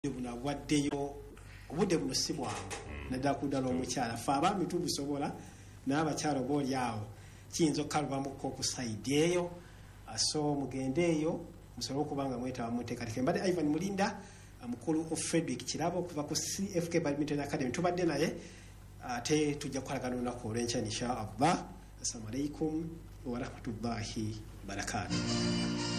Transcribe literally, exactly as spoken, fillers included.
buna bwaddeyo obudde buno si bwangu naddala ku ddala omukyala fe abaami tubusobola n'abakyala oba oli awo kiyinza okukalubamukko okusayidi eyo so mugende eyo musobole okuba nga mwetaba mu nteekateeka. Mbadde Ivan Mulinda mukulu of Frederick Kirabo okuva ku C F K Badminton Academy tubadde naye ate tujja kukolagana olunaku olw'enkya insha Allah. Assalamu alaikum wa rahmatullahi wa barakatuh.